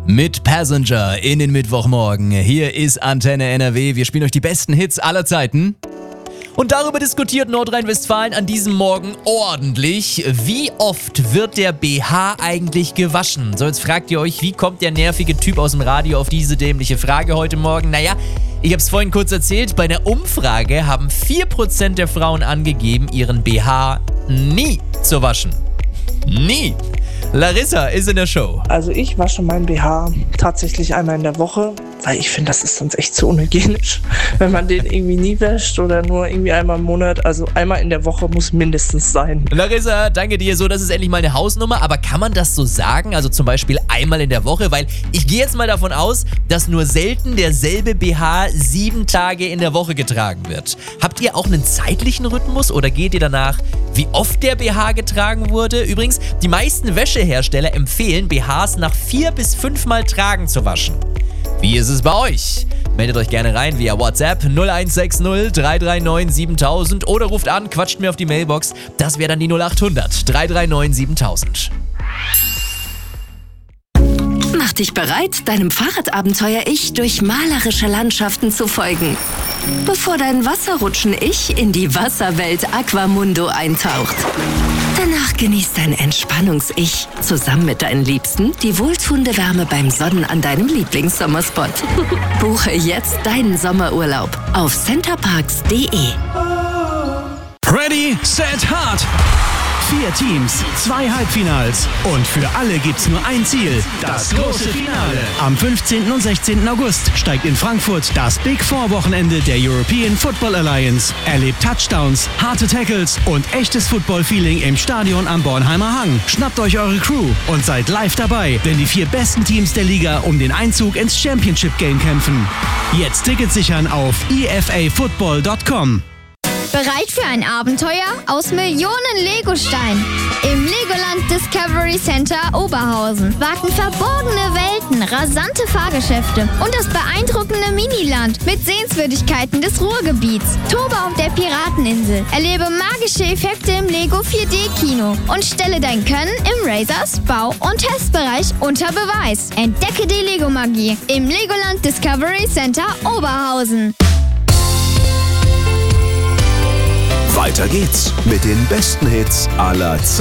Mit Passenger in den Mittwochmorgen. Hier ist Antenne NRW. Wir spielen euch die besten Hits aller Zeiten. Und darüber diskutiert Nordrhein-Westfalen an diesem Morgen ordentlich. Wie oft wird der BH eigentlich gewaschen? So, jetzt fragt ihr euch, wie kommt der nervige Typ aus dem Radio auf diese dämliche Frage heute Morgen? Naja, ich habe es vorhin kurz erzählt. Bei einer Umfrage haben 4% der Frauen angegeben, ihren BH nie zu waschen. Nie. Larissa ist in der Show. Also ich wasche meinen BH tatsächlich einmal in der Woche, weil ich finde, das ist sonst echt zu unhygienisch, wenn man den irgendwie nie wäscht oder nur irgendwie einmal im Monat. Also einmal in der Woche muss mindestens sein. Larissa, danke dir. So, das ist endlich mal eine Hausnummer. Aber kann man das so sagen? Also zum Beispiel einmal in der Woche? Weil ich gehe jetzt mal davon aus, dass nur selten derselbe BH 7 Tage in der Woche getragen wird. Habt ihr auch einen zeitlichen Rhythmus oder geht ihr danach, wie oft der BH getragen wurde? Übrigens, die meisten Wäschehersteller empfehlen, BHs nach 4 bis 5 Mal tragen zu waschen. Wie ist es bei euch? Meldet euch gerne rein via WhatsApp 0160 339 7000 oder ruft an, quatscht mir auf die Mailbox. Das wäre dann die 0800 339 7000. Mach dich bereit, deinem Fahrradabenteuer-Ich durch malerische Landschaften zu folgen. Bevor dein Wasserrutschen-Ich in die Wasserwelt Aquamundo eintaucht. Danach genießt dein Entspannungs-Ich zusammen mit deinen Liebsten die wohltuende Wärme beim Sonnen an deinem Lieblingssommerspot. Buche jetzt deinen Sommerurlaub auf centerparks.de. Ready, set, hard! 4 Teams, 2 Halbfinals und für alle gibt's nur ein Ziel, das große Finale. Am 15. und 16. August steigt in Frankfurt das Big Four Wochenende der European Football Alliance. Erlebt Touchdowns, harte Tackles und echtes Football-Feeling im Stadion am Bornheimer Hang. Schnappt euch eure Crew und seid live dabei, wenn die 4 besten Teams der Liga um den Einzug ins Championship Game kämpfen. Jetzt Tickets sichern auf efafootball.com. Bereit für ein Abenteuer aus Millionen Legosteinen? Im Legoland Discovery Center Oberhausen warten verborgene Welten, rasante Fahrgeschäfte und das beeindruckende Miniland mit Sehenswürdigkeiten des Ruhrgebiets. Tobe auf der Pirateninsel, erlebe magische Effekte im Lego 4D-Kino und stelle dein Können im Razors, Bau- und Testbereich unter Beweis. Entdecke die Lego-Magie im Legoland Discovery Center Oberhausen. Weiter geht's mit den besten Hits aller Zeiten.